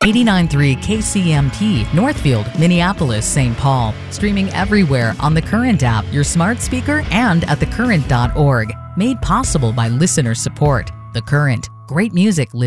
89.3 KCMT, Northfield, Minneapolis, St. Paul. Streaming everywhere on the Current app, your smart speaker, and at thecurrent.org. Made possible by listener support. The Current. Great music lives